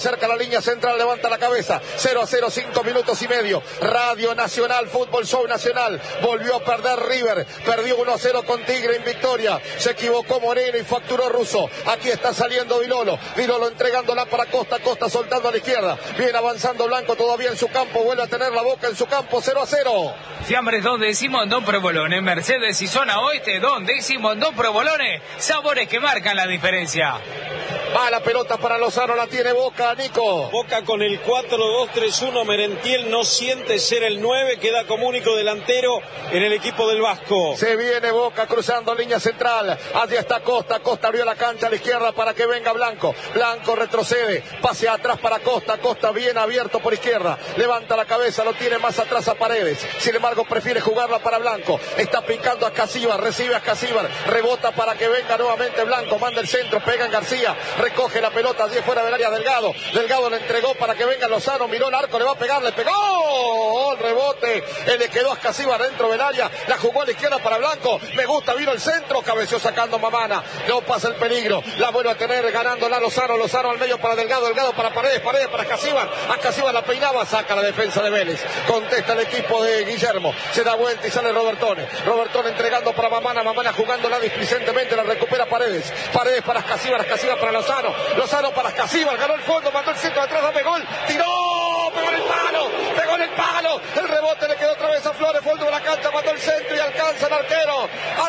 Cerca la línea central, levanta la cabeza. 0-0, 5 minutos y medio. Radio Nacional, Fútbol Show Nacional. Volvió a perder River. Perdió 1-0 con Tigre en Victoria. Se equivocó Moreno y facturó Russo. Aquí está saliendo Vilolo. Vilolo entregándola para Costa. Costa soltando a la izquierda. Viene avanzando Blanco todavía en su campo. Vuelve a tener la Boca en su campo. 0-0. Fiambres 2 décimos, 2 Provolone. Mercedes y Zona Oeste, 2 décimos, 2 Provolone. Sabores que marcan la diferencia. Va la pelota para Lozano, la tiene Boca, Nico. Boca con el 4-2-3-1, Merentiel no siente ser el 9, queda como único delantero en el equipo del Vasco. Se viene Boca cruzando línea central, allí está Costa, Costa abrió la cancha a la izquierda para que venga Blanco. Blanco retrocede, pase atrás para Costa, Costa bien abierto por izquierda, levanta la cabeza, lo tiene más atrás a Paredes, sin embargo prefiere jugarla para Blanco, está picando a Escasíbar, recibe a Escasíbar, rebota para que venga nuevamente Blanco, manda el centro, pega en García, recoge la pelota allí fuera del área Delgado. Delgado le entregó para que venga Lozano, miró el arco, le va a pegar, le pegó. El rebote, le quedó a Escasíbar dentro del área, la jugó a la izquierda para Blanco. Me gusta, vino el centro, cabeció sacando Mamana. No pasa el peligro, la vuelve a tener ganándola Lozano. Lozano al medio para Delgado, Delgado para Paredes, Paredes para Escasíbar. Escasíbar la peinaba, saca la defensa de Vélez. Contesta el equipo de Guillermo. Se da vuelta y sale Robertone. Robertone entregando para Mamana, Mamana jugándola displicentemente, la recupera Paredes. Paredes para Escasíbar, Escasíbar para Lozano. Lozano para Escasíbar, ganó el fondo, mandó el centro atrás, dame gol, tiró, pegó en el palo, el rebote le quedó otra vez a Flores, fondo de la cancha, mandó el centro y alcanza el arquero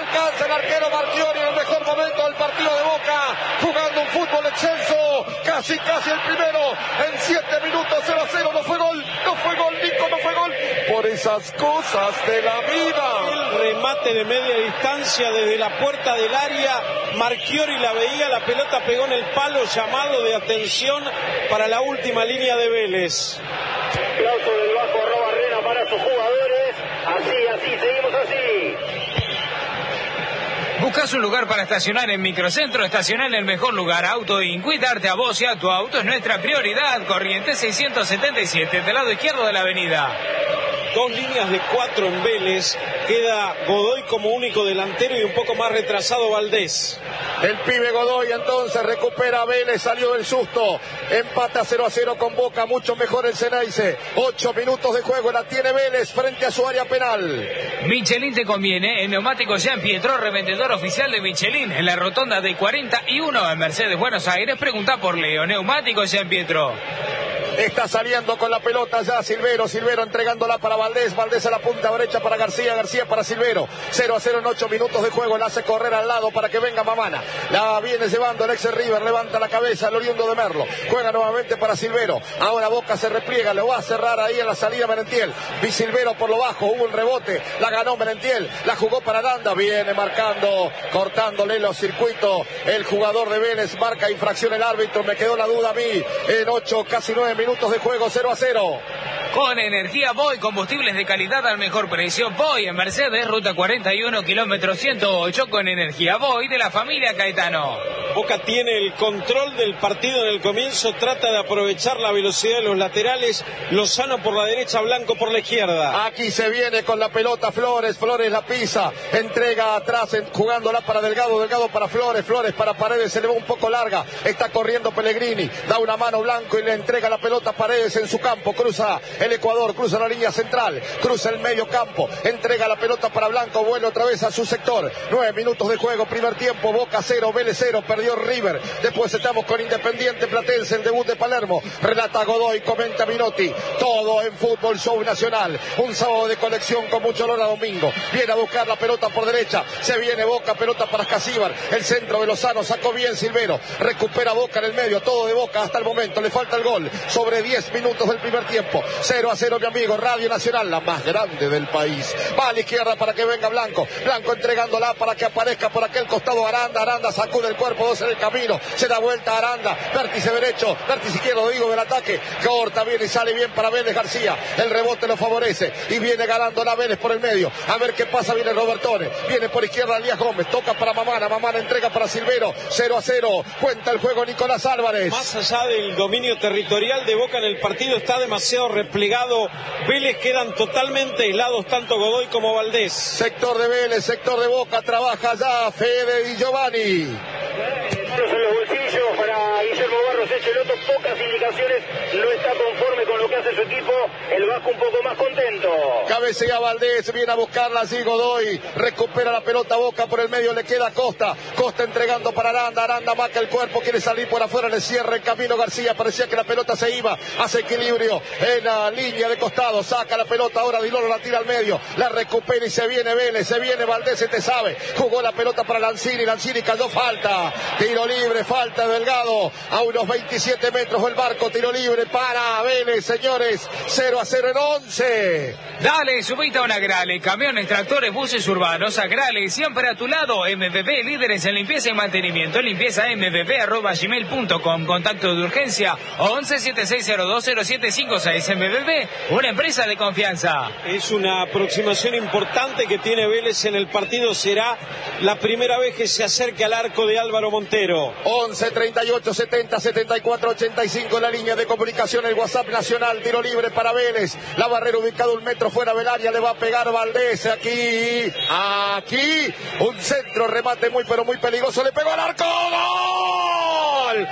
Marchiori en el mejor momento del partido de Boca, jugando un fútbol excelso, casi el primero, en 7 minutos, 0-0, no fue gol, Nico, no fue gol, por esas cosas de la vida. El remate de media distancia desde la puerta del área, Marchiori la veía, la pelota pegó en el palo, llamado de atención para la última línea de Vélez. Aplauso del Vasco Arrobarrena para sus jugadores. Así, seguimos así. ¿Buscas un lugar para estacionar en Microcentro? Estaciona en el mejor lugar. Auto IN. Cuidarte a vos y a tu auto es nuestra prioridad. Corrientes 677, del lado izquierdo de la avenida. 2 líneas de 4 en Vélez. Queda Godoy como único delantero y un poco más retrasado Valdés. El pibe Godoy entonces recupera a Vélez, salió del susto. Empata 0-0 con Boca, mucho mejor el Ceneice. 8 minutos de juego, la tiene Vélez frente a su área penal. Michelin te conviene. En Neumáticos Jean Pietro, revendedor oficial de Michelin. En la rotonda de 41 en Mercedes, Buenos Aires. Pregunta por Leo. Neumáticos Jean Pietro. Está saliendo con la pelota ya Silvero entregándola para Valdés a la punta derecha para García para Silvero. 0-0 en 8 minutos de juego, la hace correr al lado para que venga Mamana. La viene llevando el ex River, levanta la cabeza el oriundo de Merlo. Juega nuevamente para Silvero. Ahora Boca se repliega, lo va a cerrar ahí en la salida Merentiel. Silvero por lo bajo, hubo un rebote, la ganó Merentiel, la jugó para Aranda, viene marcando, cortándole los circuitos. El jugador de Vélez marca infracción el árbitro, me quedó la duda a mí. En 8, casi 9 minutos de juego, 0-0. Con energía Boy, combustibles de calidad al mejor precio. Boy en Mercedes, ruta 41, kilómetro 108, con energía Boy de la familia Caetano. Boca tiene el control del partido en el comienzo, trata de aprovechar la velocidad de los laterales. Lozano por la derecha, Blanco por la izquierda. Aquí se viene con la pelota Flores la pisa, entrega atrás, jugándola para Delgado para Flores para Paredes, se le va un poco larga, está corriendo Pellegrini, da una mano Blanco y le entrega la pelota a Paredes en su campo, cruza el Ecuador, cruza la línea central, cruza el medio campo, entrega la pelota para Blanco, vuelve otra vez a su sector. 9 minutos de juego, primer tiempo, Boca 0, Vélez 0, perdió River. Después estamos con Independiente Platense, el debut de Palermo. Relata Godoy, comenta Minotti. Todo en Fútbol Show Nacional. Un sábado de colección con mucho olor a domingo. Viene a buscar la pelota por derecha. Se viene Boca, pelota para Escasíbar. El centro de Lozano, sacó bien Silvero. Recupera Boca en el medio, todo de Boca hasta el momento. Le falta el gol. Sobre 10 minutos del primer tiempo. 0-0, mi amigo. Radio Nacional, la más grande del país. Va a la izquierda para que venga Blanco. Blanco entregándola para que aparezca por aquel costado Aranda. Aranda sacude el cuerpo, 2 en el camino. Se da vuelta Aranda. Vértice derecho, vértice izquierdo, digo, del ataque. Corta bien y sale bien para Vélez García. El rebote lo favorece. Y viene ganando la Vélez por el medio. A ver qué pasa. Viene Robertone. Viene por izquierda Elías Gómez. Toca para Mamana. Mamana entrega para Silvero. 0-0. Cuenta el juego Nicolás Álvarez. Más allá del dominio territorial de Boca en el partido, está demasiado replegado. Vélez quedan totalmente aislados tanto Godoy como Valdés. Sector de Vélez, sector de Boca, trabaja ya Fede y Giovanni. Manos en los bolsillos para Guillermo Barros Echeloto. pocas indicaciones, no está conforme con lo que hace su equipo. El Vasco un poco más contento. Cabecea Valdés, viene a buscarla así Godoy, recupera la pelota Boca por el medio, le queda Costa entregando para Aranda, Aranda marca el cuerpo, quiere salir por afuera, le cierra el camino García, parecía que la pelota se iba, hace equilibrio en la línea de costado, saca la pelota, ahora Di Loro la tira al medio, la recupera y se viene Vélez, se viene Valdés, te sabe, jugó la pelota para Lanzini cayó, falta, tiro libre, falta de Delgado, a unos 27 metros el Barco, tiro libre para Vélez, señores, 0-0 en 11. Dale, subite a una Agrale, camiones, tractores, buses urbanos, Agrale, siempre a tu lado, MVP, líderes en limpieza y mantenimiento, limpiezamvp@gmail.com, contacto de urgencia 1176020756, MVP, una empresa de confianza. Es una aproximación importante que tiene Vélez en el partido, será la primera vez que se acerca al arco de Álvaro Montero. 11 38 70 74 85 la línea de comunicación, el WhatsApp nacional, tiro libre para Vélez, la barrera ubicada 1 metro fuera del área, le va a pegar Valdés, aquí, un centro, remate muy pero muy peligroso, le pegó al arco, ¡gol!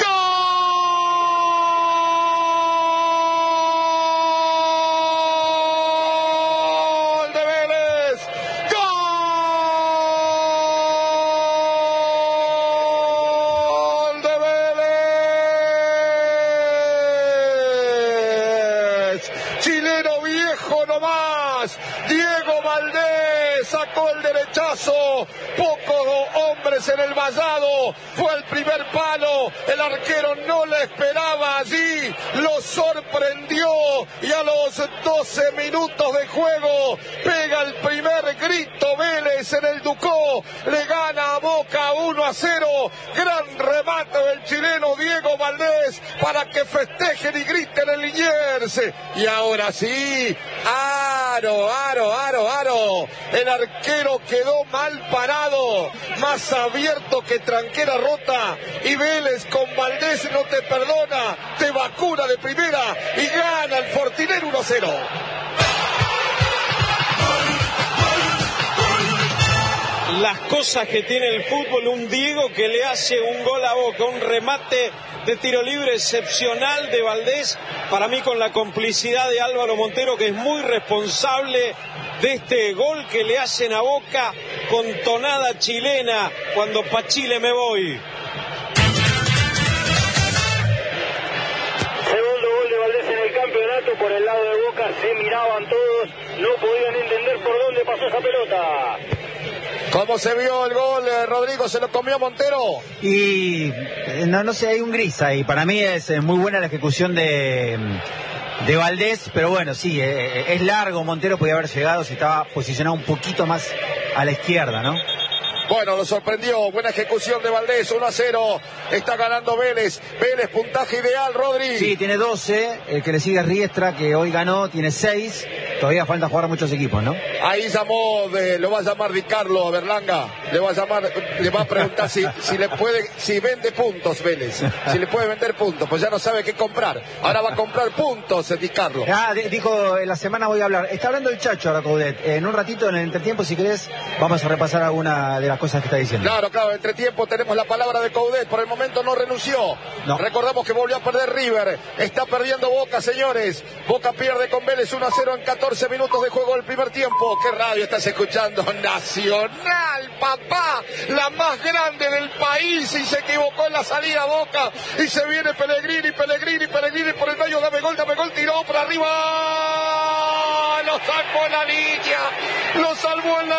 Diego Valdés sacó el derechazo, pocos hombres en el vallado, fue el primer palo, el arquero no le esperaba allí, lo sorprendió y a los 12 minutos de juego pega el primer grito Vélez en el Ducó, le gana a Boca 1-0, gran remate del chileno Diego Valdés para que festejen y griten en Liniers, y ahora sí, aro, el arquero quedó mal parado, más abierto que tranquera rota, y Vélez con Valdés no te perdona, te vacuna de primera y gana el Fortiner 1-0. Las cosas que tiene el fútbol, un Diego que le hace un gol a Boca, un remate de tiro libre excepcional de Valdés, para mí con la complicidad de Álvaro Montero, que es muy responsable de este gol que le hacen a Boca con tonada chilena, cuando pa' Chile me voy. Segundo gol de Valdés en el campeonato, por el lado de Boca se miraban todos, no podían entender por dónde pasó esa pelota. ¿Cómo se vio el gol, Rodrigo? ¿Se lo comió Montero? Y no sé, hay un gris ahí. Para mí es muy buena la ejecución de Valdés, pero bueno, sí, es largo. Montero podía haber llegado si estaba posicionado un poquito más a la izquierda, ¿no? Bueno, lo sorprendió, buena ejecución de Valdés, 1-0, está ganando Vélez, puntaje ideal, Rodri. Sí, tiene 12, el que le sigue es Riestra, que hoy ganó, tiene 6, todavía falta jugar a muchos equipos, ¿no? Ahí llamó, lo va a llamar Di Carlo a Berlanga, le va a preguntar si vende puntos Vélez, si le puede vender puntos, pues ya no sabe qué comprar, ahora va a comprar puntos Di Carlo. Dijo, en la semana voy a hablar, está hablando el Chacho ahora, Coudet, en un ratito, en el entretiempo, si querés, vamos a repasar alguna de las cosas que está diciendo. Claro, entre tiempo tenemos la palabra de Coudet, por el momento no renunció. No. Recordamos que volvió a perder River, está perdiendo Boca, señores. Boca pierde con Vélez 1-0 en 14 minutos de juego del primer tiempo. ¿Qué radio estás escuchando? Nacional, papá, la más grande del país, y se equivocó en la salida Boca, y se viene Pellegrini por el medio, dame gol, tiró por arriba, lo sacó en la línea, lo salvó en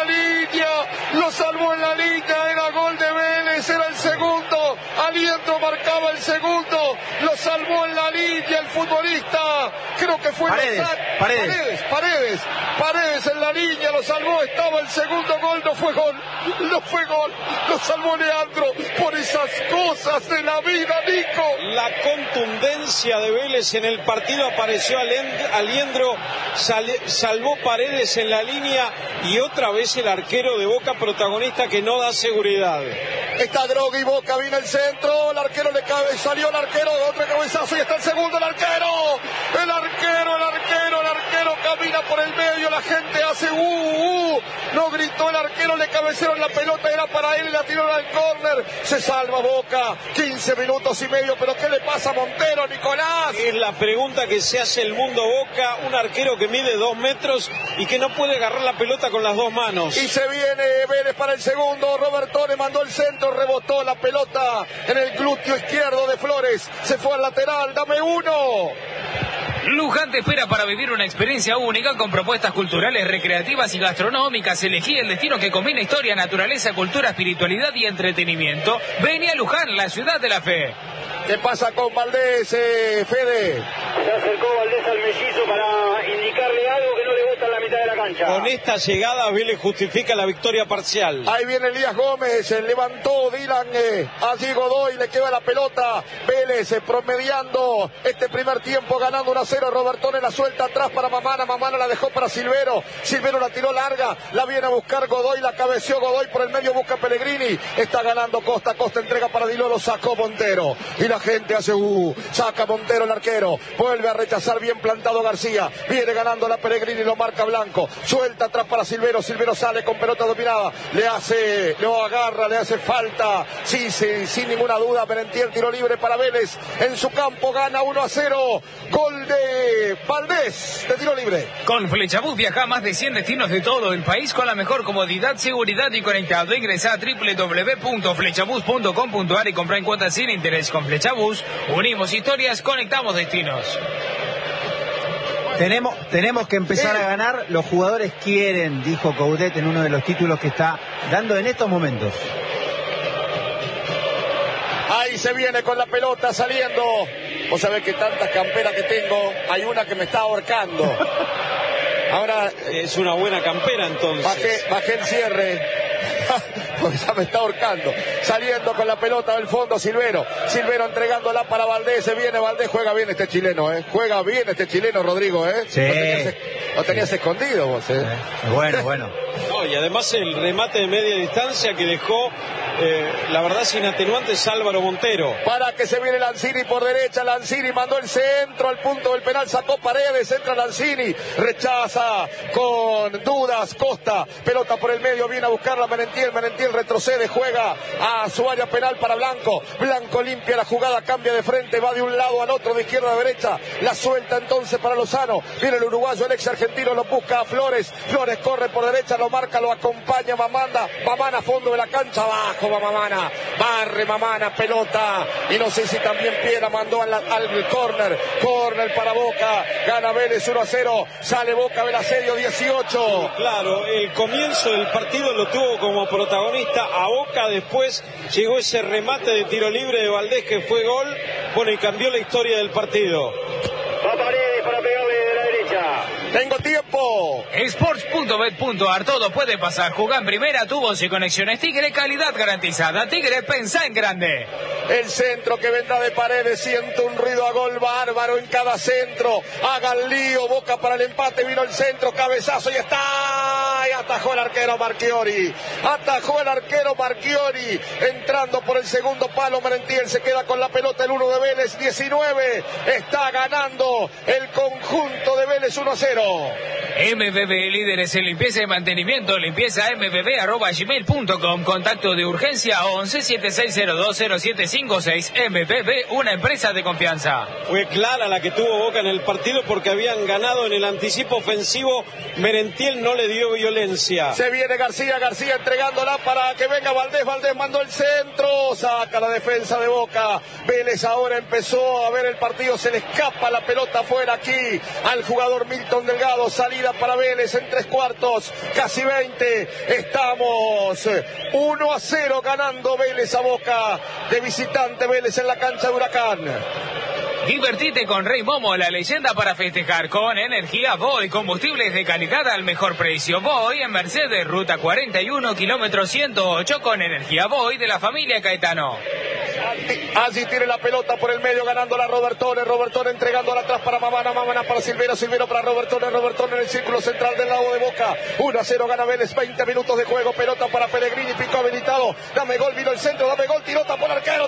la línea, era gol de Vélez, era el segundo, Aliento marcaba el segundo, lo salvó en la línea el futbolista, creo que fue Paredes en la línea, lo salvó, estaba el segundo gol, no fue gol, lo salvó Leandro, por esas cosas de la vida, Nico. La contundencia de Vélez en el partido, apareció Aliendro, salvó Paredes en la línea, y otra vez el arquero de Boca protagonista que no da seguridad. Está Droghi, Boca, viene el centro, el arquero salió el arquero, otro cabezazo y está el segundo, el arquero camina por el medio, la gente hace no gritó el arquero, le cabecearon la pelota, era para él, la tiró al córner, se salva Boca, 15 minutos y medio, pero ¿qué le pasa a Montero, Nicolás? Es la pregunta que se hace el mundo Boca, un arquero que mide 2 metros y que no puede agarrar la pelota con las 2 manos. Y se viene Vélez para el segundo, Robertone mandó el centro, rebotó la pelota en el glúteo izquierdo de Flores, se fue al lateral, dame uno. Luján te espera para vivir una experiencia única con propuestas culturales, recreativas y gastronómicas. Elegí el destino que combina historia, naturaleza, cultura, espiritualidad y entretenimiento. Vení a Luján, la ciudad de la fe. ¿Qué pasa con Valdés, Fede? Se acercó Valdés al mellizo para indicarle algo que no le gusta en la mitad de la cancha. Con esta llegada Vélez justifica la victoria parcial. Ahí viene Elías Gómez, levantó Dylan, allí Godoy, le queda la pelota. Vélez promediando este primer tiempo, ganando 1-0. Robertone la suelta atrás para Mamana, Mamana la dejó para Silvero, Silvero la tiró larga, la viene a buscar Godoy, la cabeció Godoy por el medio, busca Pellegrini, está ganando Costa, Costa entrega para Diló, lo sacó Montero. Y la gente hace saca Montero el arquero, vuelve a rechazar, bien plantado García, viene ganando la Pellegrini, lo marca Blanco, suelta atrás para Silvero, Silvero sale con pelota dominada, lo agarra, le hace falta, sí, sin ninguna duda, Merentiel, tiro libre para Vélez, en su campo gana 1-0, gol de Valdés, de tiro libre. Con Flechabús viaja a más de 100 destinos de todo el país con la mejor comodidad, seguridad y conectado. Ingresa a www.flechabús.com.ar y compra en cuotas sin interés. Con Flechabús unimos historias, conectamos destinos. Tenemos que empezar a ganar, los jugadores quieren, dijo Coudet en uno de los títulos que está dando en estos momentos. Ahí se viene con la pelota saliendo. Vos sabés que tantas camperas que tengo, hay una que me está ahorcando. Ahora es una buena campera entonces. Bajé el cierre. Porque ya me está ahorcando. Saliendo con la pelota del fondo Silvero entregándola para Valdés. Se viene Valdés, juega bien este chileno, juega bien este chileno, Rodrigo, Sí. Lo tenías escondido vos, Bueno. No, y además el remate de media distancia que dejó, la verdad, sin atenuantes, Álvaro Montero. Para que se viene Lanzini por derecha, Lanzini mandó el centro al punto del penal, sacó Paredes, entra Lanzini, rechaza con dudas Costa, pelota por el medio, viene a buscarla Merentiel retrocede, juega a su área penal para Blanco limpia la jugada, cambia de frente, va de un lado al otro, de izquierda a derecha, la suelta entonces para Lozano, viene el uruguayo, el ex argentino, lo busca a Flores corre por derecha, lo marca, lo acompaña Mamana a fondo de la cancha, abajo va Mamana, barre Mamana, pelota, y no sé si también Piera mandó al córner para Boca, gana Vélez 1-0, sale Boca del asedio 18. Claro, el comienzo del partido lo tuvo como protagonista a Boca, después llegó ese remate de tiro libre de Valdés que fue gol, y cambió la historia del partido. Va Paredes para pegarle de la derecha. Tengo tiempo. Sports.bet.ar, todo puede pasar. Jugá en primera, tubos y conexiones Tigre, calidad garantizada. Tigre, pensá en grande. El centro que vendrá de Paredes, siente un ruido a gol bárbaro en cada centro. Hagan lío, Boca para el empate, vino el centro, cabezazo y está. Y atajó el arquero Marchiori. Entrando por el segundo palo, Merentiel se queda con la pelota, el 1 de Vélez, 19. Está ganando el conjunto de Vélez 1-0. MBB, líderes en limpieza y mantenimiento, limpieza mbb@gmail.com, contacto de urgencia 11-7602-0756, MBB, una empresa de confianza. Fue clara la que tuvo Boca en el partido porque habían ganado en el anticipo ofensivo, Merentiel no le dio violencia. Se viene García entregándola para que venga Valdés mandó el centro, saca la defensa de Boca, Vélez ahora empezó a ver el partido, se le escapa la pelota afuera aquí al jugador Milton Delgado, salida para Vélez en 3/4, casi 20, estamos 1-0 ganando Vélez a Boca, de visitante Vélez en la cancha de Huracán. Divertite con Rey Momo, la leyenda para festejar con energía Voy, combustibles de calidad al mejor precio. Voy en Mercedes, ruta 41, kilómetro 108, con energía Voy de la familia Caetano. Allí tiene la pelota por el medio, ganándola Robertone entregándola atrás para Mamana para Silvero para Robertone en el círculo central del lado de Boca. 1-0 gana Vélez, 20 minutos de juego, pelota para Pellegrini, picó habilitado, dame gol, vino el centro, dame gol, tiró, tapó el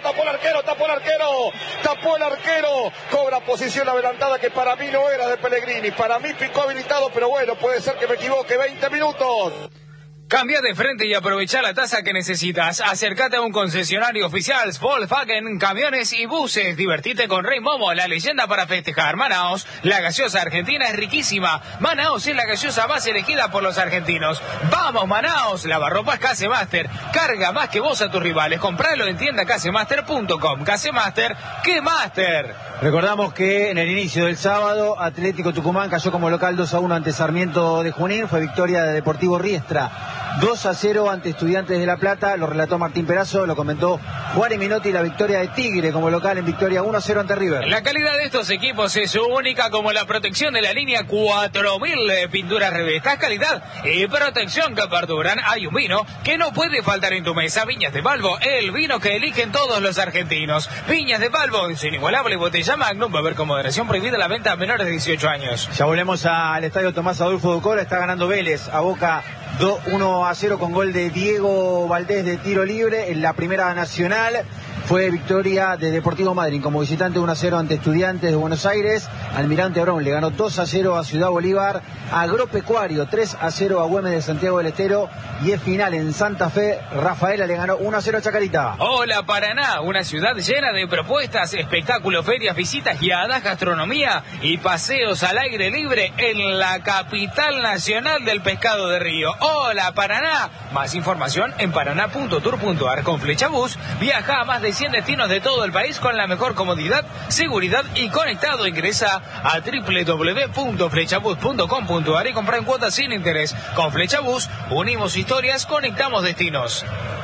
arquero, cobra posición adelantada que para mí no era de Pellegrini, para mí picó habilitado, pero bueno, puede ser que me equivoque. 20 minutos. Cambia de frente y aprovecha la tasa que necesitas. Acércate a un concesionario oficial Volkswagen, camiones y buses. Divertite con Rey Momo, la leyenda para festejar. Manaos, la gaseosa argentina es riquísima. Manaos es la gaseosa más elegida por los argentinos. ¡Vamos, Manaos! Lavarropas Casemaster. Carga más que vos a tus rivales. Compralo en tiendacasemaster.com. Casemaster, ¡qué Master! Recordamos que en el inicio del sábado, Atlético Tucumán cayó como local 2-1 ante Sarmiento de Junín. Fue victoria de Deportivo Riestra. 2-0 ante Estudiantes de La Plata, lo relató Martín Perazo, lo comentó Juan Minotti. La victoria de Tigre como local en victoria 1-0 ante River. La calidad de estos equipos es única, como la protección de la línea 4000 pinturas Revestas, calidad y protección que perduran. Hay un vino que no puede faltar en tu mesa, Viñas de Balbo, el vino que eligen todos los argentinos. Viñas de Balbo, en su inigualable botella Magnum, beber con moderación, prohibida la venta a menores de 18 años. Ya volvemos al estadio Tomás Adolfo Ducora, está ganando Vélez a Boca 1-0 con gol de Diego Valdés de tiro libre en la Primera Nacional. Fue victoria de Deportivo Madryn como visitante 1-0 ante Estudiantes de Buenos Aires. Almirante Brown le ganó 2-0 a Ciudad Bolívar. Agropecuario 3-0 a Güemes de Santiago del Estero. Y es final en Santa Fe. Rafaela le ganó 1-0 a Chacarita. Hola Paraná, una ciudad llena de propuestas, espectáculos, ferias, visitas guiadas, gastronomía y paseos al aire libre en la capital nacional del pescado de río. Hola Paraná, más información en paraná.tour.ar. Con Flechabús viaja a más de 100 destinos de todo el país con la mejor comodidad, seguridad y conectado. Ingresa a www.flechabus.com.ar y compra en cuotas sin interés. Con Flechabús unimos historias, conectamos destinos.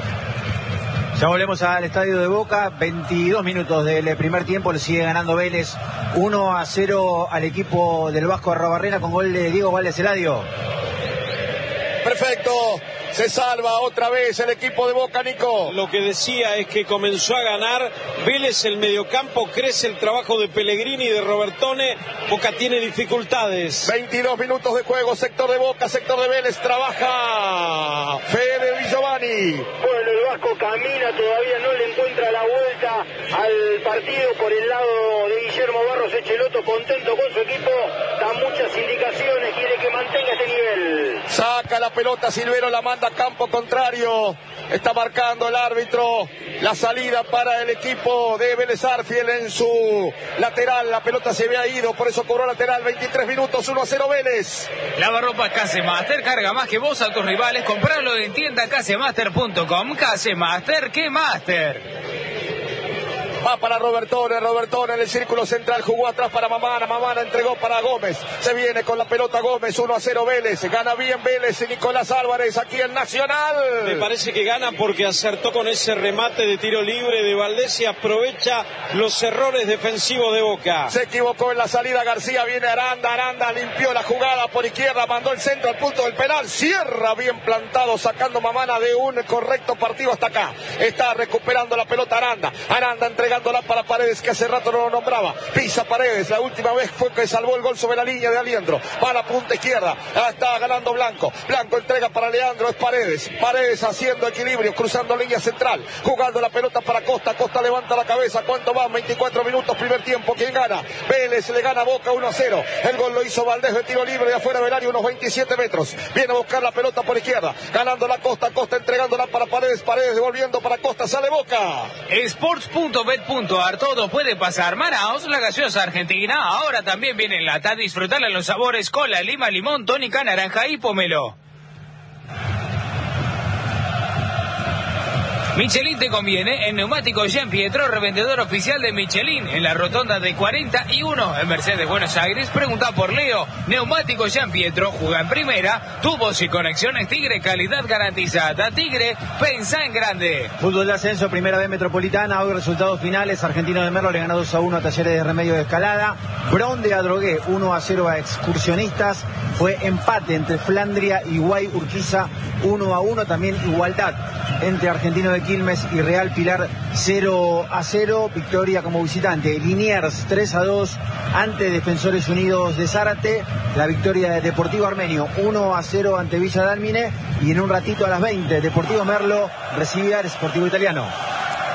Ya volvemos al estadio de Boca, 22 minutos del primer tiempo, le sigue ganando Vélez 1-0 al equipo del Vasco Arrobarrena con gol de Diego Valdés. Eladio. Perfecto. Se salva otra vez el equipo de Boca, Nico. Lo que decía es que comenzó a ganar Vélez el mediocampo, crece el trabajo de Pellegrini y de Robertone. Boca tiene dificultades. 22 minutos de juego, sector de Boca, sector de Vélez, trabaja Fede Villovani. Bueno, el Vasco camina, todavía no le encuentra la vuelta al partido por el lado de Guillermo Barros Echeloto, contento con su equipo, da muchas indicaciones, quiere que mantenga este nivel. Saca la pelota Silvero, la manda a campo contrario, está marcando el árbitro la salida para el equipo de Vélez Arfiel en su lateral. La pelota se había ido, por eso cobró lateral. 23 minutos, 1-0 Vélez. Lavarropas Casemaster, carga más que vos a tus rivales. Compralo en tiendacasemaster.com. Casemaster, ¿qué Master? Va para Robertone en el círculo central, jugó atrás para Mamana entregó para Gómez, se viene con la pelota Gómez, 1-0 Vélez, gana bien Vélez y Nicolás Álvarez aquí en Nacional. Me parece que gana porque acertó con ese remate de tiro libre de Valdés y aprovecha los errores defensivos de Boca. Se equivocó en la salida García, viene Aranda limpió la jugada por izquierda, mandó el centro al punto del penal, cierra bien plantado, sacando Mamana de un correcto partido hasta acá. Está recuperando la pelota Aranda entregándola para Paredes, que hace rato no lo nombraba. Pisa Paredes, la última vez fue que salvó el gol sobre la línea de Aliendro. Va a la punta izquierda, está ganando Blanco entrega para Leandro, es Paredes haciendo equilibrio, cruzando línea central, jugando la pelota para Costa levanta la cabeza. ¿Cuánto van? 24 minutos, primer tiempo. ¿Quién gana? Vélez le gana a Boca 1-0. El gol lo hizo Valdés de tiro libre de afuera del área, unos 27 metros. Viene a buscar la pelota por izquierda, ganando la Costa entregándola para Paredes devolviendo para Costa, sale Boca. Sports.bet.ar, todo puede pasar. Manaos, la gaseosa argentina, ahora también viene en lata. Disfrutarla en los sabores cola, lima, limón, tónica, naranja y pomelo. Michelin te conviene. En Neumáticos Gianpietro, revendedor oficial de Michelin, en la rotonda de 41 en Mercedes, Buenos Aires. Pregunta por Leo. Neumáticos Gianpietro, juega en primera, tubos y conexiones Tigre, calidad garantizada. Tigre, pensá en grande. Fútbol de ascenso, Primera B Metropolitana. Hoy resultados finales: Argentino de Merlo le ganó 2-1 a Talleres de Remedio de Escalada. Bron de Adrogué 1-0 a Excursionistas. Fue empate entre Flandria y Guay Urquiza 1-1. También igualdad entre Argentino de Quilmes y Real Pilar 0-0. Victoria como visitante Liniers 3-2 ante Defensores Unidos de Zárate. La victoria de Deportivo Armenio 1-0 ante Villa Dálmine. Y en un ratito a las 20 Deportivo Merlo recibe al Sportivo Italiano.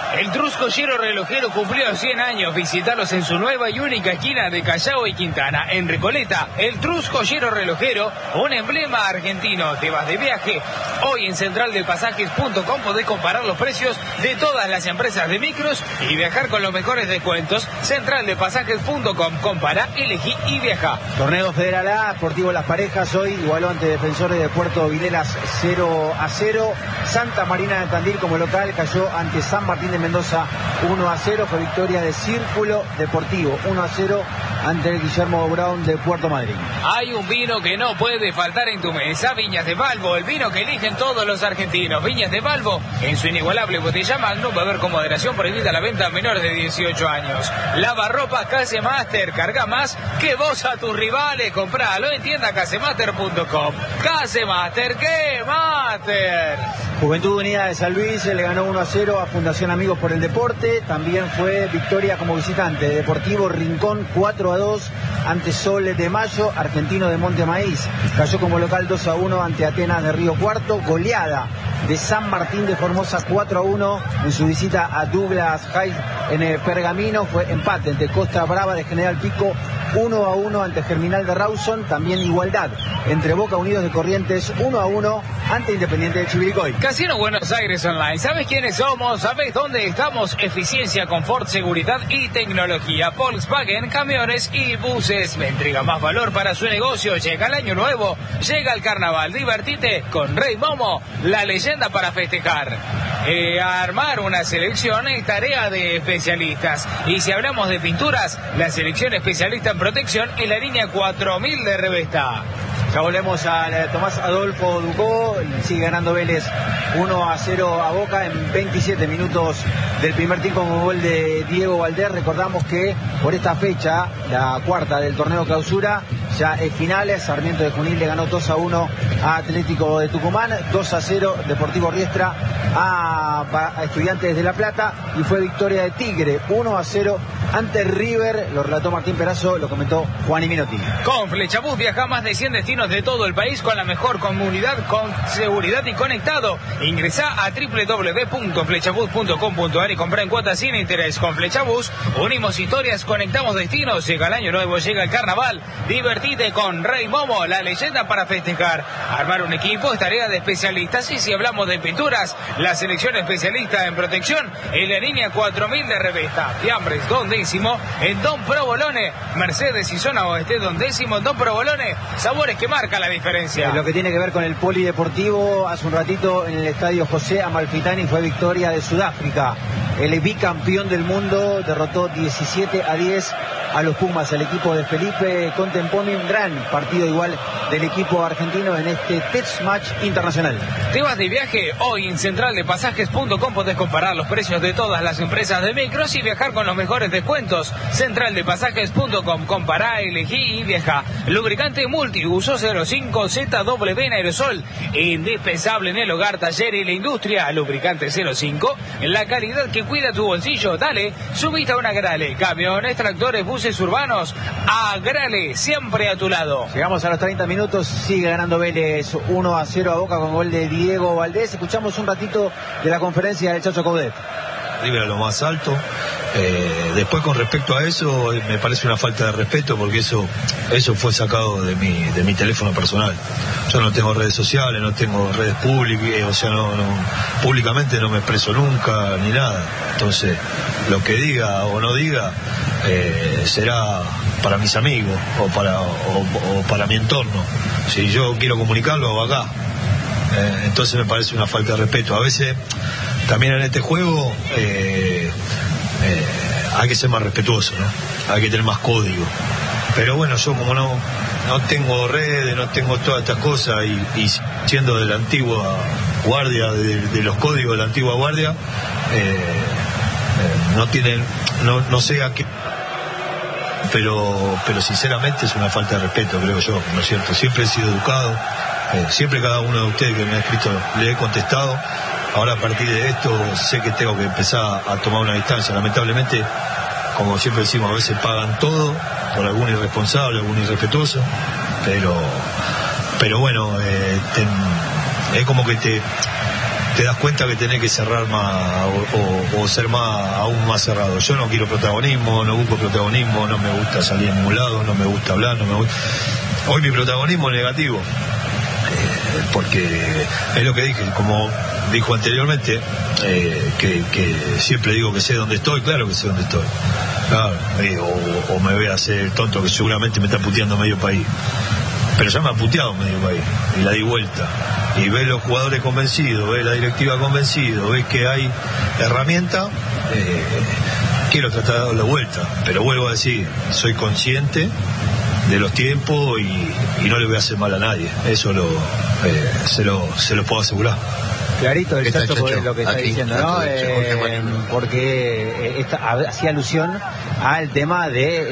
El Truscollero Relojero cumplió 100 años. Visítalos en su nueva y única esquina de Callao y Quintana, en Recoleta. El Truscollero Relojero, un emblema argentino. Te vas de viaje. Hoy en centraldepasajes.com podés comparar los precios de todas las empresas de micros y viajar con los mejores descuentos. Centraldepasajes.com. Compara, elegí y viaja. Torneo Federal A, Sportivo Las Parejas. Hoy igualó ante Defensores de Puerto Vilelas 0-0. Santa Marina de Tandil como local cayó ante San Martín de Mendoza 1-0. Fue victoria de Círculo Deportivo 1-0 ante el Guillermo Brown de Puerto Madryn. Hay un vino que no puede faltar en tu mesa. Viñas de Balbo, el vino que eligen todos los argentinos. Viñas de Balbo, en su inigualable botella Magnum, beber con moderación, prohibida la venta a menores de 18 años. Lavarropas Casemaster, carga más que vos a tus rivales. Compralo en tienda casemaster.com. Casemaster, ¿qué master? Juventud Unida de San Luis le ganó 1-0 a Fundación Amigos por el Deporte. También fue victoria como visitante. Deportivo Rincón 4-2 ante Sol de Mayo. Argentino de Monte Maíz cayó como local 2-1 ante Atenas de Río Cuarto. Goleada de San Martín de Formosa 4-1 en su visita a Douglas High en el Pergamino. Fue empate ante Costa Brava de General Pico 1-1 ante Germinal de Rawson. También igualdad entre Boca Unidos de Corrientes 1-1 ante Independiente de Chivilcoy. Casino Buenos Aires Online. ¿Sabes quiénes somos? ¿Sabes dónde estamos? Eficiencia, confort, seguridad y tecnología. Volkswagen, camiones y buses. Me entrega más valor para su negocio. Llega el año nuevo, llega el carnaval. Divertite con Rey Momo, la leyenda para festejar. Armar una selección es tarea de especialistas. Y si hablamos de pinturas, la selección especialista en protección es la línea 4000 de Revesta. Ya volvemos a Tomás Adolfo Ducó. Sigue ganando Vélez 1-0 a Boca en 27 minutos del primer tiempo con gol de Diego Valdés. Recordamos que por esta fecha, la cuarta del torneo clausura, ya es finales. Sarmiento de Junín le ganó 2-1 a Atlético de Tucumán, 2-0 Deportivo Riestra a Estudiantes de La Plata, y fue victoria de Tigre 1-0 ante River. Lo relató Martín Perazo, lo comentó Juan Minotti. Con Flechabús viaja a más de 100 destinos de todo el país con la mejor comunidad, con seguridad y conectado. Ingresá a www.flechabús.com.ar y comprá en cuotas sin interés. Con Flechabús unimos historias, conectamos destinos. Llega el año nuevo, llega el carnaval. Divertite con Rey Momo, la leyenda para festejar. Armar un equipo es tarea de especialistas, y si hablamos de pinturas, la selección especialista en protección es la línea 4000 de Revesta. Fiambres Don Décimo en Don Provolone, Mercedes y zona oeste Don Décimo en Don Provolone. Sabores que marcan la diferencia. Lo que tiene que ver con el polideportivo, hace un ratito en el estadio José Amalfitani fue victoria de Sudáfrica. El bicampeón del mundo derrotó 17-10 a los Pumas, el equipo de Felipe Contemponi. Un gran partido igual del equipo argentino en este test match internacional. ¿Te vas de viaje? Hoy en centraldepasajes.com podés comparar los precios de todas las empresas de micros y viajar con los mejores descuentos. Centraldepasajes.com. Compará, elegí y viaja. Lubricante multiuso 05ZW en aerosol, indispensable en el hogar, taller y la industria. Lubricante 05, en la calidad que cuida tu bolsillo. Dale, subite a una Grale. Camiones, tractores, buses urbanos. A Grale, siempre a tu lado. Llegamos a los 30 minutos, sigue ganando Vélez 1-0 a Boca con gol de Diego Valdés. Escuchamos un ratito de la conferencia del Chacho Coudet. River a lo más alto. Después, con respecto a eso, me parece una falta de respeto, porque eso fue sacado de mi teléfono personal. Yo no tengo redes sociales, no tengo redes públicas, o sea, no públicamente no me expreso nunca ni nada. Entonces, lo que diga o no diga será para mis amigos o para mi entorno. Si yo quiero comunicarlo, hago acá. Entonces me parece una falta de respeto. A veces también en este juego hay que ser más respetuoso, ¿no? Hay que tener más código. Pero bueno, yo como no tengo redes, no tengo todas estas cosas, y siendo de la antigua guardia, de los códigos de la antigua guardia, no sé a qué, pero sinceramente es una falta de respeto, creo yo, ¿no es cierto? Siempre he sido educado, siempre cada uno de ustedes que me ha escrito le he contestado. Ahora, a partir de esto, sé que tengo que empezar a tomar una distancia. Lamentablemente, como siempre decimos, a veces pagan todo por algún irresponsable, algún irrespetuoso, pero bueno, es como que te das cuenta que tenés que cerrar más o ser aún más cerrado. Yo no quiero protagonismo, no busco protagonismo, no me gusta salir en ningún lado, no me gusta hablar, Hoy mi protagonismo es negativo, porque es lo que dije, como dijo anteriormente, que siempre digo que sé dónde estoy. Claro que sé dónde estoy, claro, o me voy a hacer el tonto que seguramente me está puteando medio país, pero ya me ha puteado medio país y la di vuelta, y ves los jugadores convencidos, ves la directiva convencido, ves que hay herramienta. Quiero tratar de darle vuelta, pero vuelvo a decir, soy consciente de los tiempos y no le voy a hacer mal a nadie, eso se lo puedo asegurar. Clarito el Chacho por lo que está diciendo, ¿no? Porque hacía alusión al tema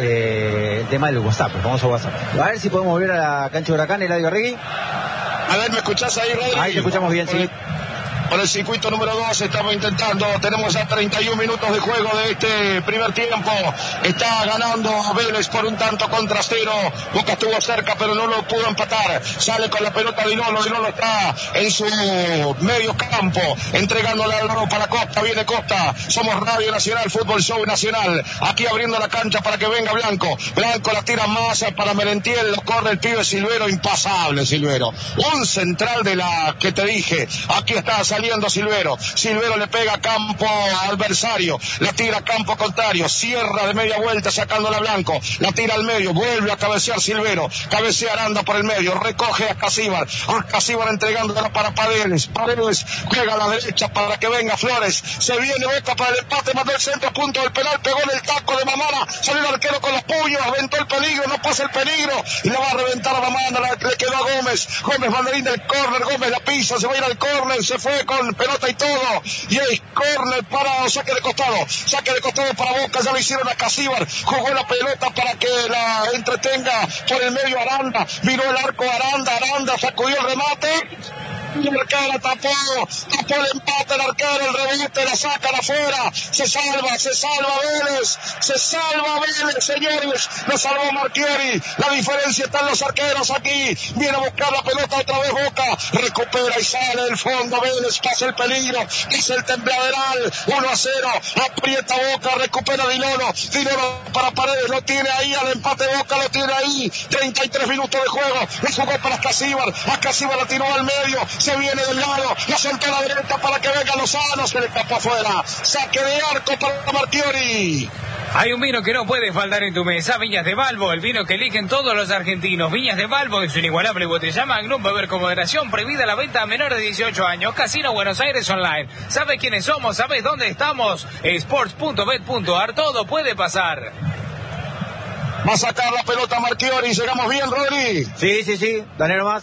del WhatsApp, el famoso WhatsApp. A ver si podemos volver a la cancha de Huracán, Eladio Arregui. A ver, ¿me escuchás ahí, Rodrigo? Ahí te escuchamos bien, sí. Por el circuito número 2 estamos intentando, tenemos ya 31 minutos de juego de este primer tiempo. Está ganando Vélez por un tanto contra 0. Boca estuvo cerca pero no lo pudo empatar. Sale con la pelota Dinolo está en su medio campo, entregándole al Álvaro para Costa. Viene Costa, somos Radio Nacional, Fútbol Show Nacional, aquí abriendo la cancha para que venga Blanco la tira más para Merentiel, lo corre el pibe Silvero, impasable Silvero, un central de la que te dije. Aquí está saliendo Silvero le pega a campo adversario, la tira a campo contrario, cierra de media vuelta sacándola a Blanco, la tira al medio, vuelve a cabecear Silvero, cabecea Aranda por el medio, recoge a Casíbar entregándola para Paredes juega a la derecha para que venga Flores, se viene Boca para el empate, mandó el centro, punto del penal, pegó en el taco de Mamana, salió el arquero con los puños, aventó el peligro, no pasa el peligro y la va a reventar a Mamana, le quedó a Gómez banderín del córner, Gómez la pisa, se va a ir al córner, se fue con pelota y todo, y es córner para saque de costado para Boca, ya lo hicieron a Casíbar, jugó la pelota para que la entretenga por el medio Aranda, viró el arco Aranda sacudió el remate, y el arquero tapó el empate, el arquero, el rebote, la sacan afuera, se salva Vélez, señores, lo salvó Marchiori, la diferencia está en los arqueros aquí, viene a buscar la pelota otra vez Boca, recupera y sale del fondo Vélez, pasa el peligro, es el tembladeral, 1-0, aprieta Boca, recupera Dinolo para Paredes, lo tiene ahí, al empate Boca lo tiene ahí, 33 minutos de juego, lo jugó para Casíbar, a Casíbar la tiró al medio, se viene del lado, la soltó a la derecha para que venga Lozano, se le escapó afuera, saque de arco para Marchiori. Hay un vino que no puede faltar en tu mesa, Viñas de Balbo, el vino que eligen todos los argentinos. Viñas de Balbo es un inigualable botella Magnum, beber con moderación, prohibida la venta a menores de 18 años. Casino Buenos Aires Online. ¿Sabes quiénes somos? ¿Sabes dónde estamos? Sports.bet.ar, todo puede pasar. Va a sacar la pelota Marchiori, ¿llegamos bien, Rodri? Sí, dale nomás.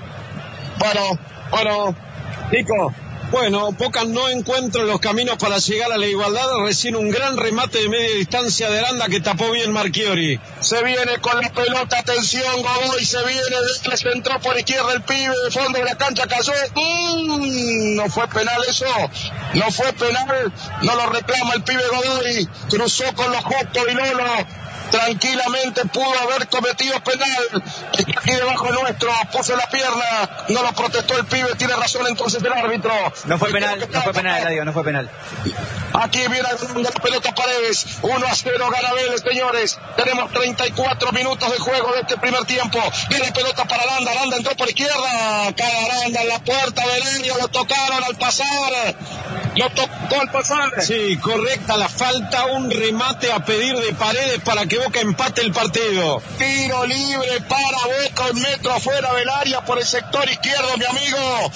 Bueno, Nico. Bueno, Boca no encuentra los caminos para llegar a la igualdad, recién un gran remate de media distancia de Aranda que tapó bien Marchiori. Se viene con la pelota, atención, Godoy, se viene, se entró por izquierda el pibe, de fondo de la cancha cayó, no fue penal eso, no lo reclama el pibe Godoy, cruzó con los justos Dinolo. Tranquilamente pudo haber cometido penal, aquí debajo nuestro, puso la pierna, no lo protestó el pibe, tiene razón entonces el árbitro. No fue penal, Eladio, no fue penal. Aquí viene la pelota Paredes, 1-0 gana Vélez, señores, tenemos 34 minutos de juego de este primer tiempo, viene la pelota para Aranda entró por izquierda, cae Aranda en la puerta del área, lo tocaron al pasar. Sí, correcta la falta, un remate a pedir de Paredes para que Boca empate el partido. Tiro libre para Boca, 1 metro afuera del área por el sector izquierdo, mi amigo.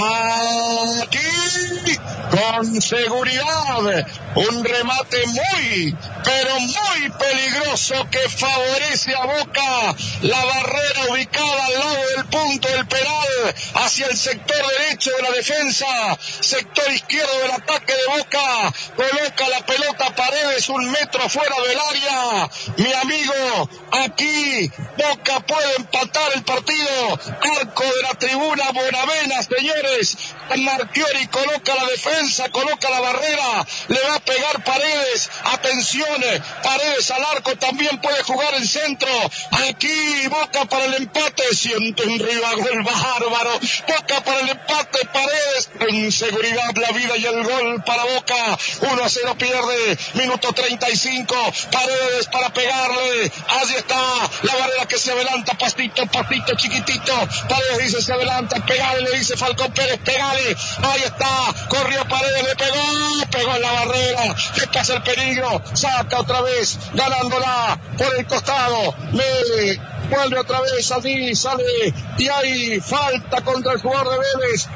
Aquí, con seguridad, un remate muy, pero muy peligroso que favorece a Boca. La barrera ubicada al lado del punto del penal, hacia el sector derecho de la defensa, sector izquierdo de el ataque de Boca. Coloca la pelota Paredes 1 metro fuera del área. Mi amigo, aquí Boca puede empatar el partido. Arco de la tribuna Bonavena, señores. Marchiori coloca la defensa, coloca la barrera. Le va a pegar Paredes. Atención, Paredes al arco, también puede jugar en centro. Aquí Boca para el empate. Siente un ribagol bárbaro. Boca para el empate, Paredes. En seguridad la vida y el gol para Boca. 1-0 pierde. Minuto 35. Paredes para pegarle. Allí está la barrera que se adelanta. Pastito chiquitito. Paredes dice se adelanta. Pegale, le dice Falcón Pérez. Pegale. Ahí está. Corrió Paredes. Le pegó en la barrera. Le pasa el peligro. Saca otra vez. Ganándola por el costado. Vuelve otra vez allí. Sale. Y hay falta contra el jugador de Vélez.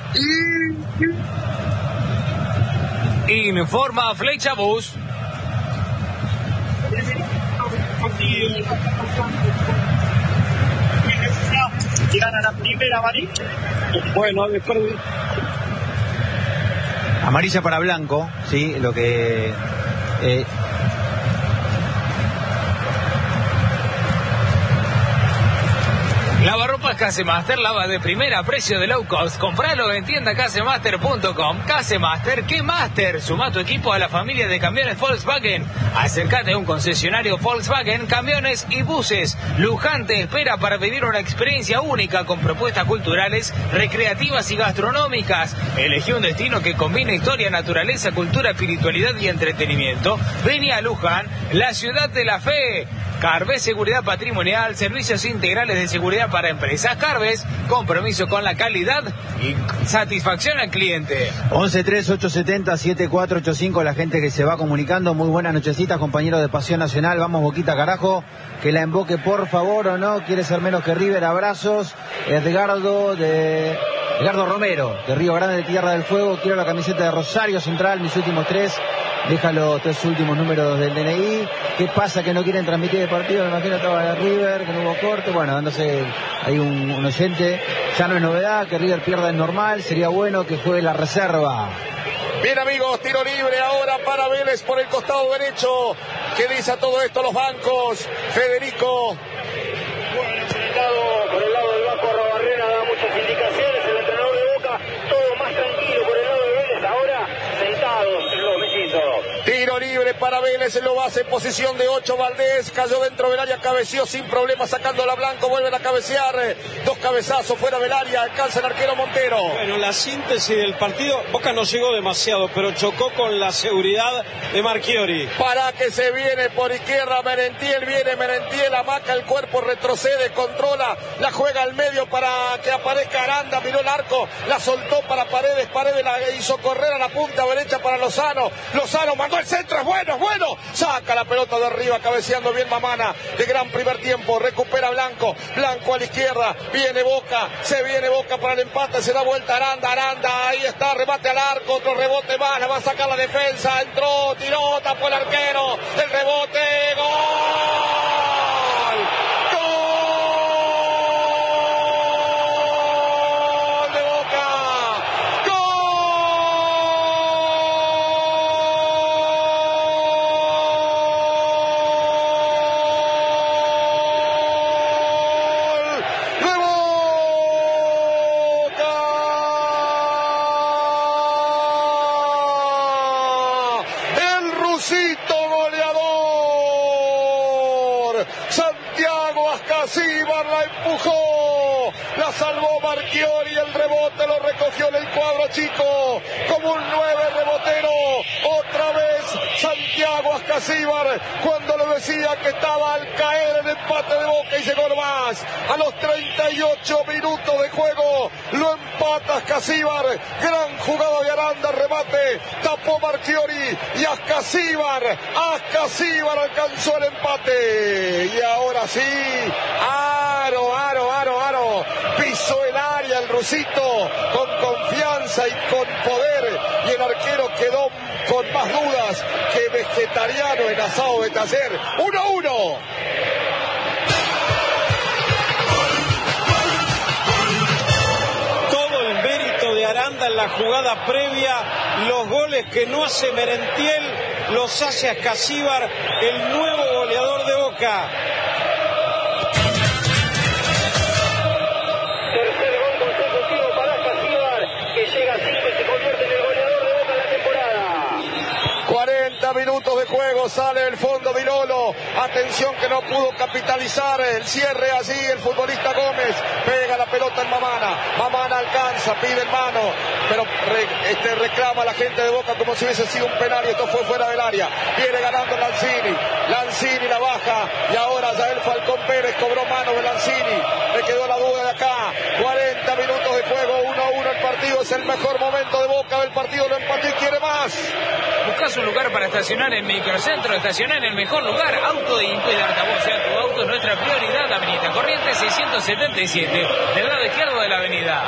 Informa Flecha Bus. Llegan a la primera amarilla. Bueno, después amarilla para Blanco, sí, lo que Lavarropas Casemaster, lava de primera, precio de low cost. Compralo en tienda casemaster.com. Casemaster, ¿qué Master? Suma tu equipo a la familia de camiones Volkswagen. Acércate a un concesionario Volkswagen, camiones y buses. Luján te espera para vivir una experiencia única con propuestas culturales, recreativas y gastronómicas. Elegí un destino que combina historia, naturaleza, cultura, espiritualidad y entretenimiento. Vení a Luján, la ciudad de la fe. Carves Seguridad Patrimonial, servicios integrales de seguridad para empresas. Carves, compromiso con la calidad y satisfacción al cliente. 1138707485, la gente que se va comunicando. Muy buenas nochecitas, compañeros de Pasión Nacional. Vamos, Boquita, carajo. Que la emboque, por favor, o no. Quiere ser menos que River. Abrazos. Edgardo Romero, de Río Grande, de Tierra del Fuego. Quiero la camiseta de Rosario Central, mis últimos 3. Deja los 3 últimos números del DNI. ¿Qué pasa que no quieren transmitir el partido? Me imagino que estaba de River, que no hubo corte. Bueno, dándose hay un oyente. Ya no es novedad, que River pierda es normal. Sería bueno que juegue la reserva. Bien, amigos, tiro libre ahora para Vélez por el costado derecho. ¿Qué dice a todo esto los bancos? Federico. Bueno, por el lado del Vasco Arrobarrena da muchas indicaciones. El entrenador de Boca, todo más tranquilo por el lado de Vélez. Ahora sentados los mellizos. Tiro libre para Vélez, lo hace en posición de 8. Valdés cayó dentro del área, cabeció sin problema, sacándola a Blanco, vuelven a cabecear. 2 cabezazos fuera del área, alcanza el arquero Montero. Bueno, la síntesis del partido, Boca no llegó demasiado, pero chocó con la seguridad de Marchiori. Para que se viene por izquierda, Merentiel, amaca el cuerpo, retrocede, controla, la juega al medio para que aparezca Aranda, miró el arco, la soltó para Paredes la hizo correr a la punta derecha para Lozano mandó el centro, es bueno, saca la pelota de arriba, cabeceando bien Mamana, de gran primer tiempo, recupera Blanco a la izquierda, se viene Boca para el empate, se da vuelta Aranda, ahí está, remate al arco, otro rebote más, la va a sacar la defensa, entró, tiró, tapó el arquero, el rebote, ¡gol! Ascasíbar la empujó, la salvó Marchiori, el rebote lo recogió en el cuadro chico, como un 9 rebotero, otra vez Santiago Ascasíbar, cuando le decía que estaba al caer el empate de Boca y llegó más, a los 38 minutos de juego, lo empata Ascasíbar, gran jugada de Aranda, remate, tapó Marchiori y Ascasíbar alcanzó el empate, y ahora sí, Aro, pisó el área el rusito con confianza y con poder, y el arquero quedó con más dudas que vegetariano en asado de taller. 1-1. Todo el mérito de Aranda en la jugada previa. Los goles que no hace Merentiel los hace Ascasíbar, el nuevo goleador de Boca. Tercer gol consecutivo para Ascasíbar, que llega a 5 y se convierte en el goleador de Boca en la temporada. 40 minutos de juego, sale el fondo Vilolo. Atención que no pudo capitalizar el cierre allí el futbolista Gómez. Pega la pelota en Mamana. Mamana alcanza, pide en mano, pero reclama a la gente de Boca como si hubiese sido un penal y esto fue fuera del área. Viene ganando Lanzini. Lanzini la baja y ahora Yael Falcón Pérez cobró mano de Lanzini. Le quedó la duda de acá. 40 minutos de juego, 1-1 el partido. Es el mejor momento de Boca del partido. Lo empató y quiere más. Buscas un lugar para estacionar en Microcentro, estacionar en el mejor lugar, Auto de Inco y de Altavoz, sea tu auto es nuestra prioridad. Avenida Corrientes 677, del lado izquierdo de la avenida.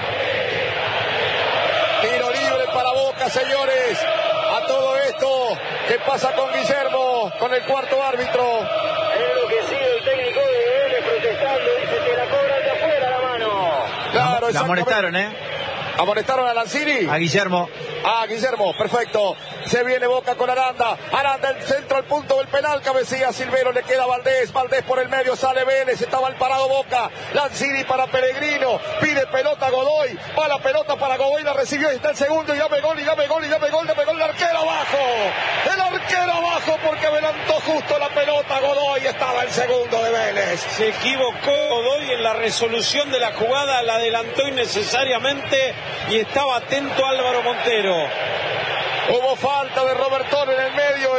Tiro libre para Boca, señores. A todo esto, ¿qué pasa con Guillermo? Con el cuarto árbitro. Enloquecido el técnico de Vélez protestando, dice que la cobran de afuera la mano. Claro, la amonestaron, ¿Amonestaron a Lanzini? A Guillermo. Ah, Guillermo, perfecto. Se viene Boca con Aranda. Aranda el centro al punto del penal. Cabecilla Silvero, le queda Valdés. Valdés por el medio, sale Vélez. Estaba el parado Boca. Lanzini para Pellegrino. Pide pelota Godoy. Va la pelota para Godoy. La recibió y está el segundo. Y llame gol, y llame gol, y llame gol. El arquero abajo. El arquero abajo porque adelantó justo la pelota Godoy. Estaba el segundo de Vélez. Se equivocó Godoy en la resolución de la jugada. La adelantó innecesariamente y estaba atento Álvaro Montero. Hubo falta de Robertón en el medio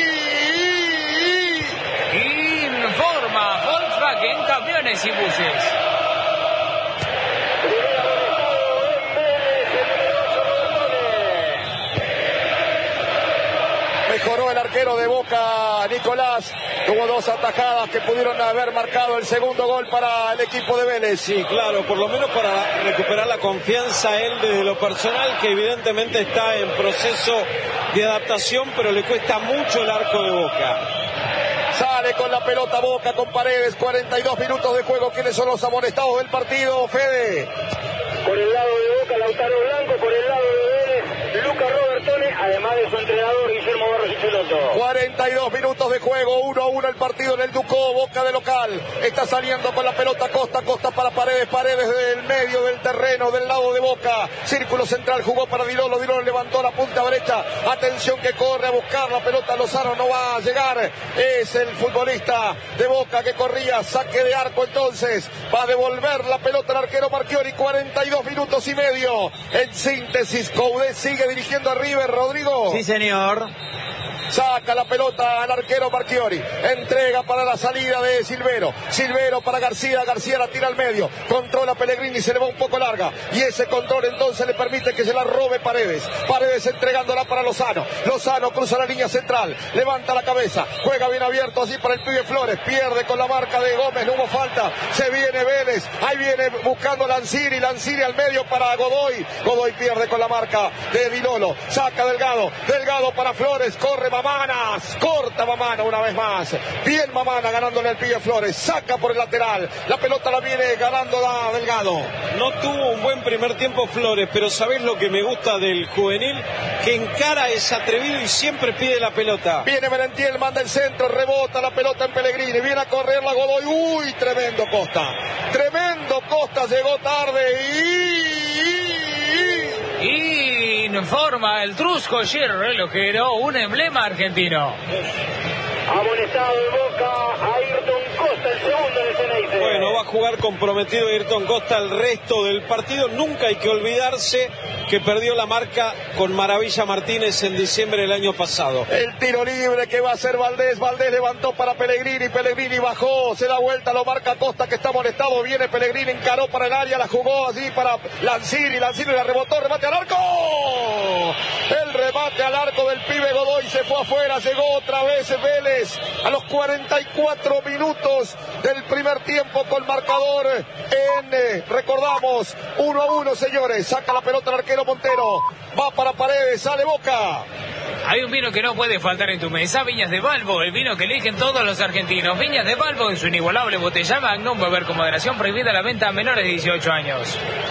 Informa Volkswagen Camiones y Buses. Mejoró el arquero de Boca, Nicolás. Tuvo dos atajadas que pudieron haber marcado el segundo gol para el equipo de Vélez. Sí, claro, por lo menos para recuperar la confianza él desde lo personal, que evidentemente está en proceso de adaptación, pero le cuesta mucho el arco de Boca. Sale con la pelota Boca con Paredes, 42 minutos de juego. ¿Quiénes son los amonestados del partido, Fede? Por el lado de Boca, Lautaro Blanco, por el lado de Vélez, Lucas Robertone, además de su entrenador Guillermo Barros Echeloto. 42 minutos de juego, 1-1 el partido en el Ducó, Boca de local. Está saliendo con la pelota Costa, Costa para Paredes, Paredes del medio del terreno, del lado de Boca. Círculo central, jugó para Dilolo, Dilolo levantó la punta derecha. Atención que corre a buscar la pelota, Lozano no va a llegar. Es el futbolista de Boca que corría, saque de arco entonces. Va a devolver la pelota al arquero Marchiori, 42 minutos y medio. En síntesis, Coudet sigue dirigiendo a River, Rodrigo. Sí, señor. Saca la pelota al arquero Marchiori. Entrega para la salida de Silvero. Silvero para García. García la tira al medio. Controla Pellegrini. Se le va un poco larga. Y ese control entonces le permite que se la robe Paredes. Paredes entregándola para Lozano. Lozano cruza la línea central. Levanta la cabeza. Juega bien abierto así para el pibe Flores. Pierde con la marca de Gómez. No hubo falta. Se viene Vélez. Ahí viene buscando Lanzini. Lanzini al medio para Godoy. Godoy pierde con la marca de Dilolo. Saca Delgado. Delgado para Flores. Corre Mamana, corta Mamana una vez más. Bien Mamana ganándole al pibe Flores. Saca por el lateral. La pelota la viene ganando la Delgado. No tuvo un buen primer tiempo Flores, pero ¿sabés lo que me gusta del juvenil? Que encara, es atrevido y siempre pide la pelota. Viene Merentiel, manda el centro, rebota la pelota en Pellegrini. Viene a correr la Godoy. Uy, tremendo Costa. Tremendo Costa, llegó tarde Informa el Trusco Giro relojero, un emblema argentino. Amonestado de Boca, Ayrton Costa, el segundo de Ceneice. Bueno, va a jugar comprometido Ayrton Costa el resto del partido. Nunca hay que olvidarse que perdió la marca con Maravilla Martínez en diciembre del año pasado. El tiro libre que va a hacer Valdés. Valdés levantó para Pellegrini. Pellegrini bajó, se da vuelta, lo marca Costa que está amonestado. Viene Pellegrini, encaró para el área, la jugó así para Lanzini. Lanzini la rebotó, remate al arco. El remate al arco del pibe Godoy se fue afuera. Llegó otra vez Vélez a los 44 minutos del primer tiempo con marcador en, recordamos, 1-1, señores. Saca la pelota el arquero Montero. Va para Paredes, sale Boca. Hay un vino que no puede faltar en tu mesa, Viñas de Balbo, el vino que eligen todos los argentinos. Viñas de Balbo en su inigualable botella Magnum, beber con moderación, prohibida la venta a menores de 18 años.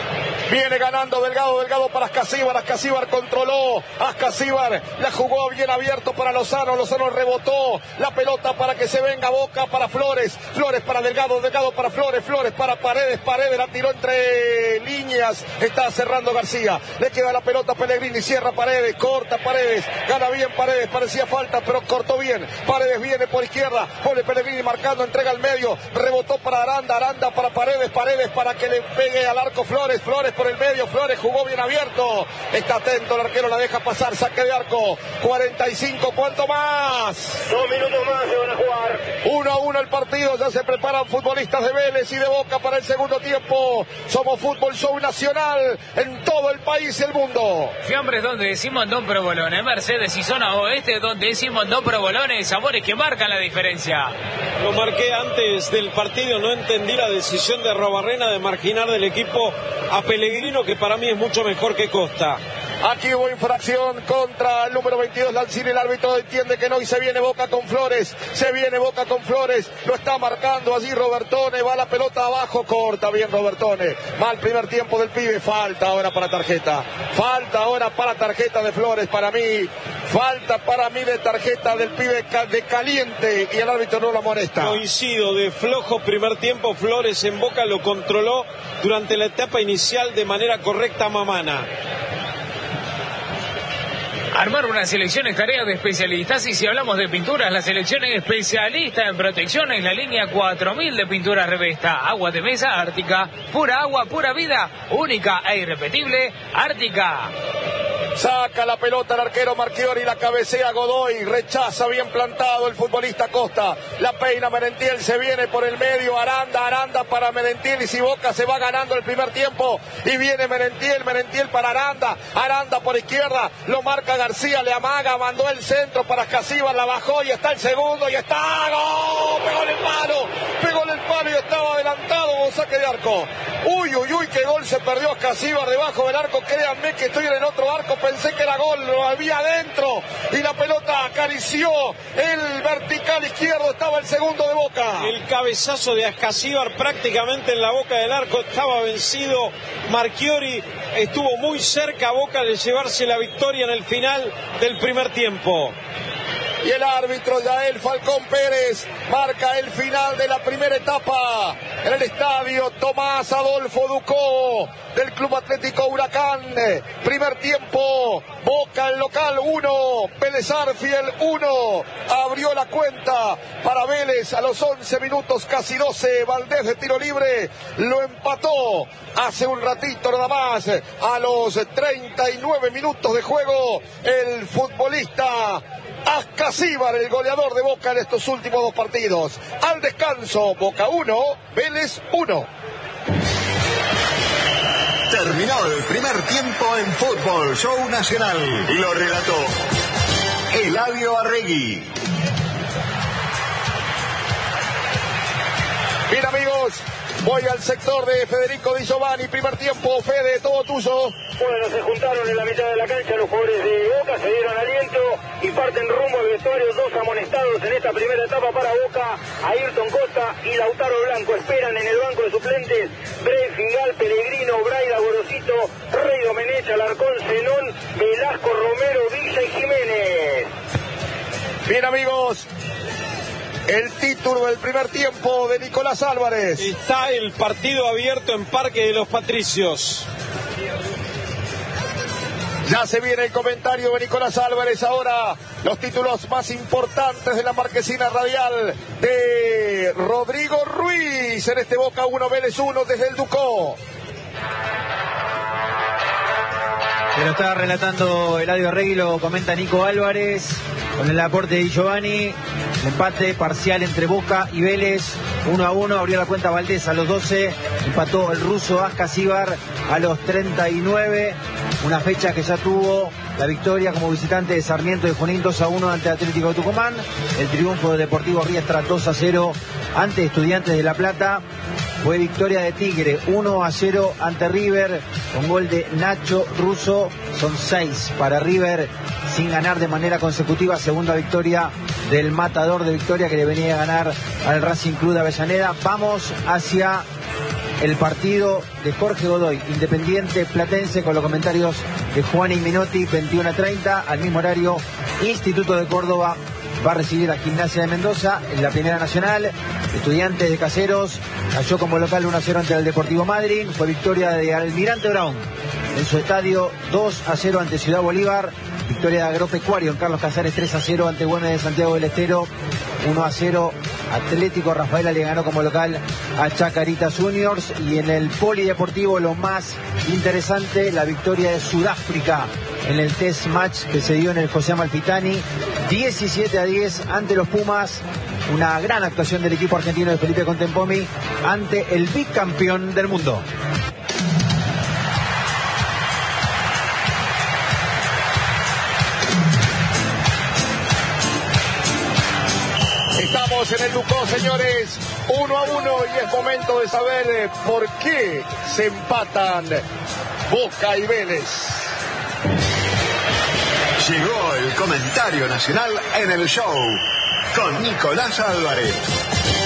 Viene ganando Delgado para Ascasíbar controló, Ascasíbar la jugó bien abierto para Lozano rebotó, la pelota para que se venga Boca para Flores para Delgado para Flores para Paredes la tiró entre líneas, está cerrando García, le queda la pelota a Pellegrini, cierra Paredes, corta Paredes, gana bien Paredes, parecía falta pero cortó bien, Paredes viene por izquierda, pone Pellegrini marcando, entrega al medio, rebotó para Aranda para Paredes para que le pegue al arco Flores por el medio, Flores jugó bien abierto, está atento el arquero, la deja pasar, saque de arco, 45, ¿cuánto más? 2 minutos más se van a jugar. 1-1 el partido, ya se preparan futbolistas de Vélez y de Boca para el segundo tiempo. Somos Fútbol Show Nacional en todo el país y el mundo. Fiambres donde decimos Don Provolone, Mercedes y zona oeste donde decimos Don Provolone, sabores que marcan la diferencia. Lo marqué antes del partido, no entendí la decisión de Arrobarrena de marginar del equipo a Pellegrino, que para mí es mucho mejor que Costa. Aquí hubo infracción contra el número 22 Lanzini, el árbitro entiende que no y se viene Boca con Flores, lo está marcando allí Robertone, va la pelota abajo, corta bien Robertone, mal primer tiempo del pibe, falta ahora para tarjeta de Flores para mí, falta para mí de tarjeta del pibe de caliente y el árbitro no lo amonesta. Coincido, de flojo primer tiempo, Flores en Boca lo controló durante la etapa inicial de manera correcta Mamana. Armar una selección es tarea de especialistas y si hablamos de pinturas, la selección es especialista en protección en la línea 4000 de pintura Revesta. Agua de mesa Ártica, pura agua, pura vida, única e irrepetible, Ártica. Saca la pelota el arquero Marchiori, la cabecea Godoy, rechaza bien plantado el futbolista Costa, la peina Merentiel, se viene por el medio, Aranda para Merentiel y si Boca se va ganando el primer tiempo y viene Merentiel para Aranda por izquierda, lo marca García, le amaga, mandó el centro para Ascasíbar, la bajó y está el segundo y está, ¡gol! Pegó en el palo y estaba adelantado con saque de arco. Uy, qué gol se perdió Ascasíbar debajo del arco, créanme que estoy en el otro arco, pensé que era gol, lo había adentro y la pelota acarició el vertical izquierdo, estaba el segundo de Boca. El cabezazo de Ascasíbar prácticamente en la boca del arco, estaba vencido Marchiori, estuvo muy cerca a Boca de llevarse la victoria en el final del primer tiempo. Y el árbitro Yael Falcón Pérez marca el final de la primera etapa en el estadio Tomás Adolfo Ducó del Club Atlético Huracán. Primer tiempo, Boca el local 1, Vélez Arfiel 1. Abrió la cuenta para Vélez a los 11 minutos, casi 12. Valdés de tiro libre lo empató hace un ratito nada más. A los 39 minutos de juego, el futbolista Ascasíbar, el goleador de Boca en estos últimos dos partidos. Al descanso, Boca 1, Vélez 1. Terminó el primer tiempo en Fútbol Show Nacional y lo relató Eladio Arregui. Bien amigos, voy al sector de Federico Di Giovanni, primer tiempo, Fede, todo tuyo. Bueno, se juntaron en la mitad de la cancha los jugadores de Boca, se dieron aliento y parten rumbo al vestuario, 2 amonestados en esta primera etapa para Boca, Ayrton Costa y Lautaro Blanco. Esperan en el banco de suplentes Bray Figal, Pellegrino, Braida, Gorosito, Rey Domenech, Alarcón, Zenón, Velasco, Romero, Villa y Jiménez. Bien amigos, el título del primer tiempo de Nicolás Álvarez. Está el partido abierto en Parque de los Patricios. Ya se viene el comentario de Nicolás Álvarez. Ahora los títulos más importantes de la marquesina radial de Rodrigo Ruiz en este Boca 1, Vélez 1 desde el Ducó. Se lo estaba relatando Eladio Arregui, lo comenta Nico Álvarez con el aporte de Di Giovanni. Empate parcial entre Boca y Vélez, 1-1. Abrió la cuenta Valdés a los 12. Empató el ruso Ascasíbar a los 39. Una fecha que ya tuvo la victoria como visitante de Sarmiento de Junín 2-1 ante Atlético de Tucumán. El triunfo de Deportivo Riestra 2-0 ante Estudiantes de La Plata. Fue victoria de Tigre 1-0 ante River con gol de Nacho Russo. Son 6 para River sin ganar de manera consecutiva. Segunda victoria del Matador de Victoria, que le venía a ganar al Racing Club de Avellaneda. Vamos hacia el partido de Jorge Godoy, Independiente Platense, con los comentarios de Juan y Minotti, 21:30. Al mismo horario, Instituto de Córdoba va a recibir a Gimnasia de Mendoza en la Primera Nacional. Estudiantes de Caseros cayó como local 1-0 ante el Deportivo Madryn. Fue victoria de Almirante Brown en su estadio, 2-0 ante Ciudad Bolívar. Victoria de Agropecuario en Carlos Casares, 3-0 ante Güemes de Santiago del Estero. 1-0 Atlético Rafaela le ganó como local a Chacarita Juniors. Y en el polideportivo, lo más interesante, la victoria de Sudáfrica en el test match que se dio en el José Amalfitani, 17-10 ante los Pumas. Una gran actuación del equipo argentino de Felipe Contempomi ante el bicampeón del mundo. Estamos en el Ducó, señores, 1-1, y es momento de saber por qué se empatan Boca y Vélez. Llegó el comentario nacional en el show con Nicolás Álvarez.